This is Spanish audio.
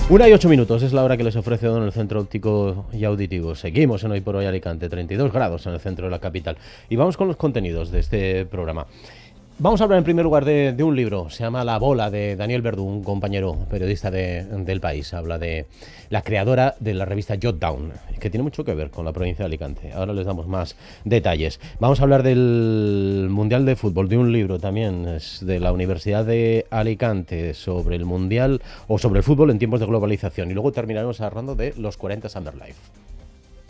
1:08 es la hora que les ofrece Don el Centro Óptico y Auditivo. Seguimos en Hoy por Hoy Alicante, 32 grados en el centro de la capital. Y vamos con los contenidos de este programa. Vamos a hablar en primer lugar de un libro, se llama La Bola, de Daniel Verdú, un compañero periodista del País. Habla de la creadora de la revista Jot Down, que tiene mucho que ver con la provincia de Alicante. Ahora les damos más detalles. Vamos a hablar del Mundial de Fútbol, de un libro también es de la Universidad de Alicante sobre el Mundial o sobre el fútbol en tiempos de globalización. Y luego terminaremos hablando de los 40 Summer Life.